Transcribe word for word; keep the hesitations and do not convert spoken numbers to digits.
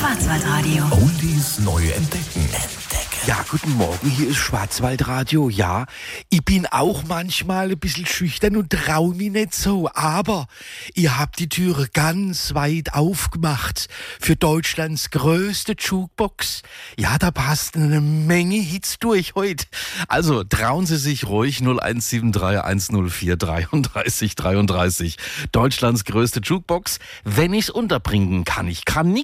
Schwarzwaldradio. Oldies neu entdecken. Ja, guten Morgen, hier ist Schwarzwaldradio. Ja, ich bin auch manchmal ein bisschen schüchtern und trau mich nicht so, aber ihr habt die Türe ganz weit aufgemacht für Deutschlands größte Jukebox. Ja, da passt eine Menge Hits durch heute. Also trauen Sie sich ruhig, null eins sieben drei eins null vier dreiunddreißig dreiunddreißig. Deutschlands größte Jukebox. Wenn ich's unterbringen kann, ich kann nix.